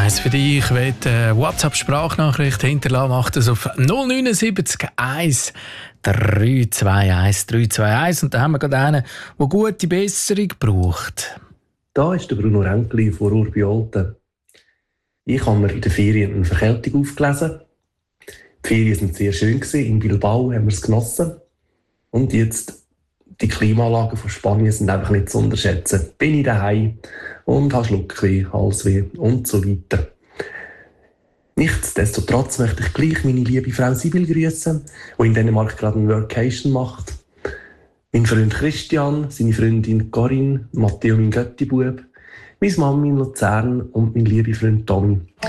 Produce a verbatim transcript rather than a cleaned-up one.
eins für dich. Wenn du eine WhatsApp-Sprachnachricht hinterlassen, macht das auf null neun sieben eins drei zwei eins drei zwei eins. Und da haben wir gerade einen, der gute Besserung braucht. Da ist der Bruno Renkli von Urbi-Olten. Ich habe mir in der Ferien eine Verkältung aufgelesen. Die Ferien waren sehr schön. In Bilbao haben wir es genossen. Und jetzt, die Klimaanlagen von Spanien sind einfach nicht zu unterschätzen. Bin ich daheim und habe Schluckweh, Halsweh und so weiter. Nichtsdestotrotz möchte ich gleich meine liebe Frau Sibyl grüßen, die in Dänemark gerade eine Workation macht. Mein Freund Christian, seine Freundin Corinne, Matteo, mein Göttibub, meine Mami in Luzern und mein lieber Freund Tommy.